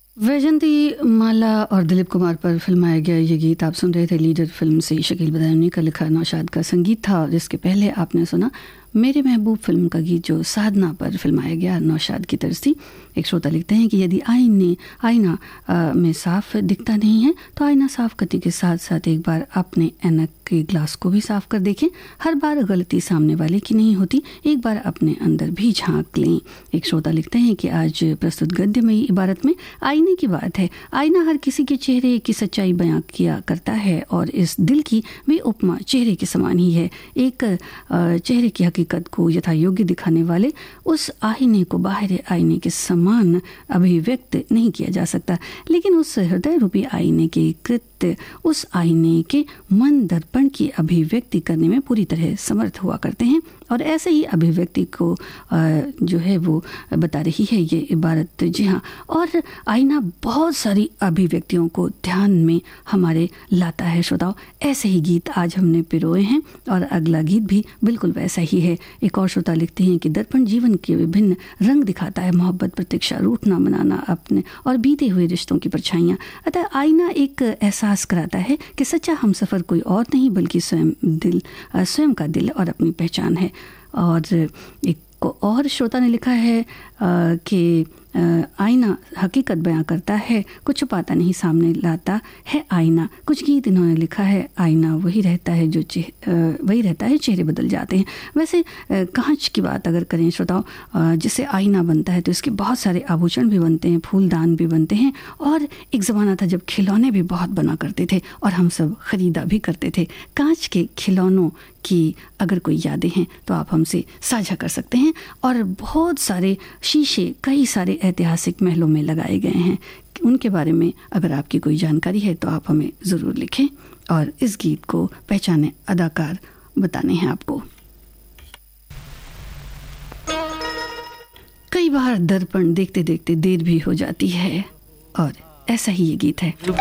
वैजंती माला और दिलीप कुमार पर फिल्माया गया ये गीत आप सुन रहे थे। लीडर फिल्म से शकील बदायूनी का लिखा नौशाद का संगीत था। और इसके पहले आपने सुना मेरे महबूब फिल्म का गीत जो साधना पर फिल्माया गया, नौशाद की तरफ थी। एक श्रोता लिखते हैं कि यदि आईना में साफ दिखता नहीं है तो आईना साफ करने के साथ साथ एक बार अपने ऐनक के ग्लास को भी साफ कर देखें। हर बार गलती सामने वाले की नहीं होती, एक बार अपने अंदर भी झांक लें। एक श्रोता लिखते हैं कि आज प्रस्तुत गद्यमयी इबारत में आईने की बात है। आईना हर किसी के चेहरे की सच्चाई बयां किया करता है और इस दिल की भी उपमा चेहरे के समान ही है। एक चेहरे की हकीकत को यथा योग्य दिखाने वाले उस आईने को बाहर आईने के समान अभिव्यक्त नहीं किया जा सकता, लेकिन उस हृदय रूपी आईने के कृत्य उस आईने के मन दर्पण की अभिव्यक्ति करने में पूरी तरह समर्थ हुआ करते हैं। और ऐसे ही अभिव्यक्ति को जो है वो बता रही है ये इबारत। जी हाँ, और आईना बहुत सारी अभिव्यक्तियों को ध्यान में हमारे लाता है। श्रोताओ, ऐसे ही गीत आज हमने पिरोए हैं और अगला गीत भी बिल्कुल वैसा ही है। एक और श्रोता लिखते हैं कि दर्पण जीवन के विभिन्न रंग दिखाता है, मोहब्बत, प्रतीक्षा, रूठना, मनाना, अपने और बीते हुए रिश्तों की परछाइयाँ। अतः आईना एक एहसास कराता है कि सच्चा हमसफ़र कोई और नहीं बल्कि स्वयं का दिल और अपनी पहचान है। और एक और श्रोता ने लिखा है कि आईना हकीकत बयां करता है, कुछ छुपाता नहीं, सामने लाता है आईना। कुछ गीत इन्होंने लिखा है, आईना वही रहता है जो वही रहता है, चेहरे बदल जाते हैं। वैसे कांच की बात अगर करें श्रोताओं, जिससे आईना बनता है तो इसके बहुत सारे आभूषण भी बनते हैं, फूलदान भी बनते हैं। और एक ज़माना था जब खिलौने भी बहुत बना करते थे और हम सब ख़रीदा भी करते थे। कांच के खिलौनों की अगर कोई यादें हैं तो आप हमसे साझा कर सकते हैं। और बहुत सारे शीशे कई सारे ऐतिहासिक महलों में लगाए गए हैं, उनके बारे में अगर आपकी कोई जानकारी है तो आप हमें ज़रूर लिखें। और इस गीत को पहचाने अदाकार बताने हैं आपको। कई बार दर्पण देखते देखते देर भी हो जाती है और ऐसा ही ये गीत है।